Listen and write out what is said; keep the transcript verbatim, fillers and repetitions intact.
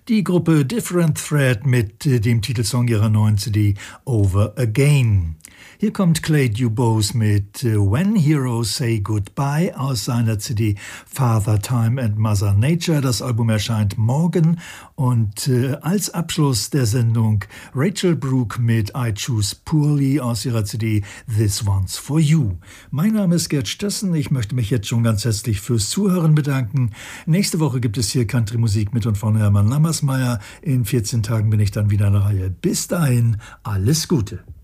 Die Gruppe Different Thread mit äh, dem Titelsong ihrer neuen C D Over Again. Hier kommt Clay Dubose mit äh, When Heroes Say Goodbye aus seiner C D Father Time and Mother Nature. Das Album erscheint morgen und äh, als Abschluss der Sendung Rachel Brooke mit I Choose Poorly aus ihrer C D This One's For You. Mein Name ist Gerd Stössen. Ich möchte mich jetzt schon ganz herzlich fürs Zuhören bedanken. Nächste Woche gibt es hier Country-Musik mit und von Hermann Lammersmeier. In vierzehn Tagen bin ich dann wieder in der Reihe. Bis dahin, alles Gute.